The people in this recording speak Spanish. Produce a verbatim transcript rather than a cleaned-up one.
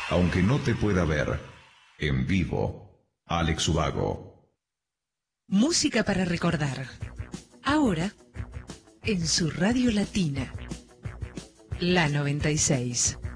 Aunque no te pueda ver, en vivo, Alex Ubago. Música para recordar. Ahora, en su radio latina, la noventa y seis.